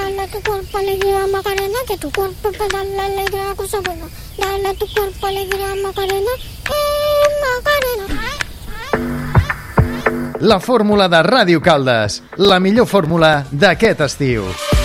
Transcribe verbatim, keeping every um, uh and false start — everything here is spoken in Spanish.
dale a tu cuerpo alegría Macarena, que tu cuerpo para darle alegría a cosa buena. Dale a tu cuerpo alegría Macarena, eh, Macarena. La fórmula de Ràdio Caldes, la millor fórmula d'aquest estiu.